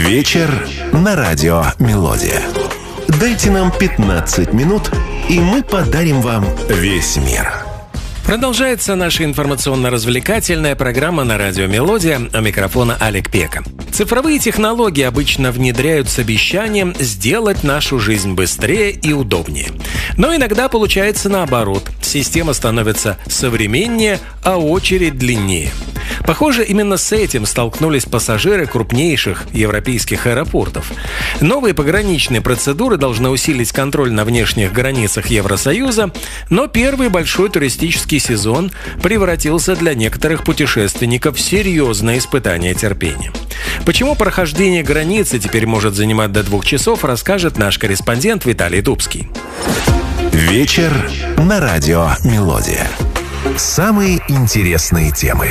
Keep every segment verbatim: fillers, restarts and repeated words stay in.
Вечер на радио «Мелодия». Дайте нам пятнадцать минут, и мы подарим вам весь мир. Продолжается наша информационно-развлекательная программа на радио «Мелодия», у микрофона Олег Пека. Цифровые технологии обычно внедряют с обещанием сделать нашу жизнь быстрее и удобнее. Но иногда получается наоборот. Система становится современнее, а очередь длиннее. Похоже, именно с этим столкнулись пассажиры крупнейших европейских аэропортов. Новые пограничные процедуры должны усилить контроль на внешних границах Евросоюза, но первый большой туристический сезон превратился для некоторых путешественников в серьезное испытание терпения. Почему прохождение границы теперь может занимать до двух часов, расскажет наш корреспондент Виталий Дубский. Вечер на радио «Мелодия». Самые интересные темы.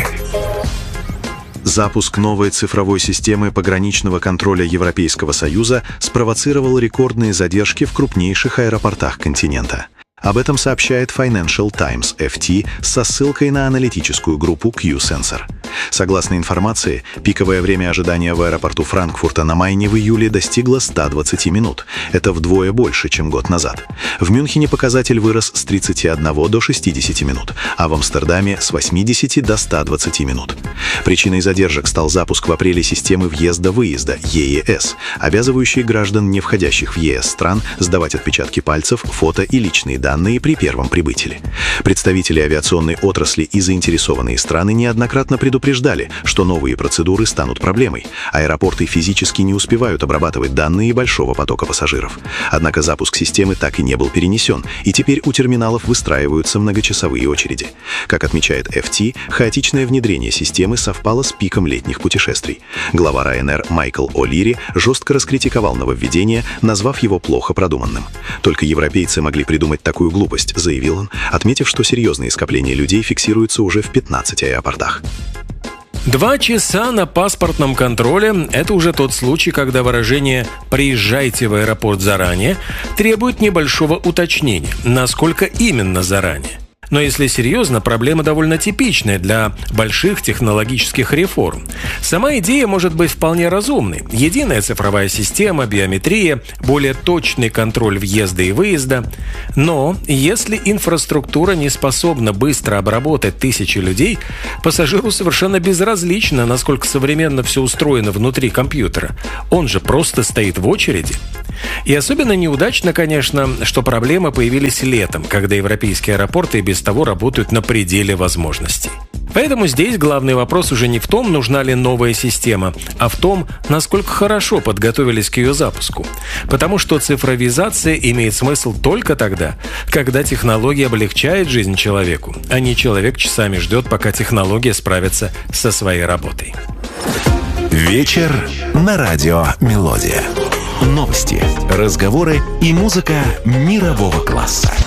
Запуск новой цифровой системы пограничного контроля Европейского Союза спровоцировал рекордные задержки в крупнейших аэропортах континента. Об этом сообщает Financial Times эф ти со ссылкой на аналитическую группу Q-Sensor. Согласно информации, пиковое время ожидания в аэропорту Франкфурта на Майне в июле достигло ста двадцати минут. Это вдвое больше, чем год назад. В Мюнхене показатель вырос с тридцати одного до шестидесяти минут, а в Амстердаме с восьмидесяти до ста двадцати минут. Причиной задержек стал запуск в апреле системы въезда-выезда и и эс, обязывающей граждан, не входящих в е эс стран, сдавать отпечатки пальцев, фото и личные данные при первом прибытии. Представители авиационной отрасли и заинтересованные страны неоднократно предупреждали, что новые процедуры станут проблемой. Аэропорты физически не успевают обрабатывать данные большого потока пассажиров. Однако запуск системы так и не был перенесен, и теперь у терминалов выстраиваются многочасовые очереди. Как отмечает эф ти, хаотичное внедрение системы совпало с пиком летних путешествий. Глава Ryanair Майкл О'Лири жестко раскритиковал нововведение, назвав его плохо продуманным. Только европейцы могли придумать такую глупость, заявил он, отметив, что серьезные скопления людей фиксируются уже в пятнадцати аэропортах. Два часа на паспортном контроле – это уже тот случай, когда выражение «приезжайте в аэропорт заранее» требует небольшого уточнения, насколько именно заранее. Но если серьезно, проблема довольно типичная для больших технологических реформ. Сама идея может быть вполне разумной. Единая цифровая система, биометрия, более точный контроль въезда и выезда. Но если инфраструктура не способна быстро обработать тысячи людей, пассажиру совершенно безразлично, насколько современно все устроено внутри компьютера. Он же просто стоит в очереди. И особенно неудачно, конечно, что проблемы появились летом, когда европейские аэропорты и без того работают на пределе возможностей. Поэтому здесь главный вопрос уже не в том, нужна ли новая система, а в том, насколько хорошо подготовились к ее запуску. Потому что цифровизация имеет смысл только тогда, когда технология облегчает жизнь человеку, а не человек часами ждет, пока технология справится со своей работой. Вечер на радио «Мелодия». Новости, разговоры и музыка мирового класса.